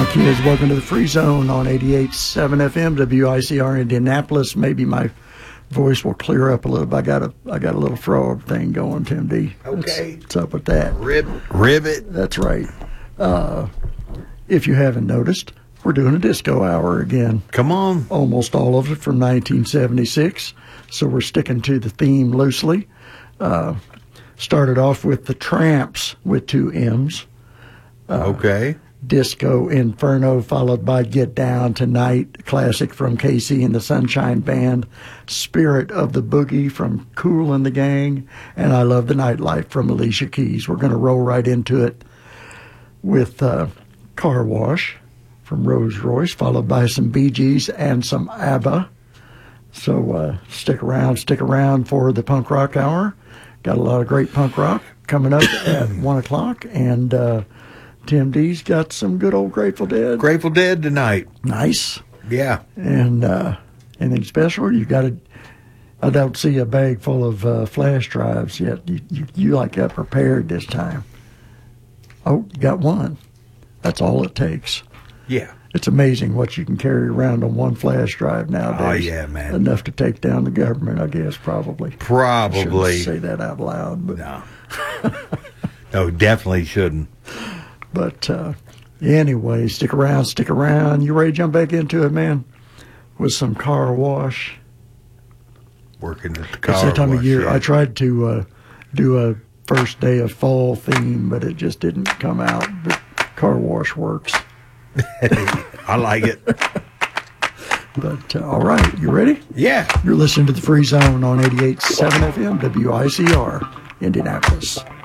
kids. Welcome to the Free Zone on 88.7 FM, WICR Indianapolis. Maybe my voice will clear up a little bit. I got a little frog thing going, Tim D. Okay. What's up with that? Ribbit. That's right. If you haven't noticed, we're doing a disco hour again. Come on. Almost all of it from 1976. So we're sticking to the theme loosely. Started off with the Tramps with two M's. Okay. Disco Inferno, followed by Get Down Tonight, classic from Casey and the Sunshine Band, Spirit of the Boogie from Kool and the Gang, and I Love the Nightlife from Alicia Keys. We're going to roll right into it with Car Wash from Rose Royce, followed by some Bee Gees and some ABBA. So stick around for the punk rock hour. Got a lot of great punk rock coming up at 1 o'clock, and Tim D's got some good old Grateful Dead. Grateful Dead tonight. Nice. Yeah. And anything special? You got to. I don't see a bag full of flash drives yet. You like got prepared this time. Oh, you got one. That's all it takes. Yeah. It's amazing what you can carry around on one flash drive nowadays. Oh, yeah, man. Enough to take down the government, I guess, probably. Probably. I shouldn't say that out loud, but No. No, definitely shouldn't. But anyway, stick around. You ready to jump back into it, man? With some Car Wash. Working at the car It's that time wash, of year. yeah. I tried to do a first day of fall theme, but it just didn't come out. But Car Wash works. I like it. But all right, you ready? Yeah. You're listening to the Free Zone on 88.7 FM, WICR, Indianapolis.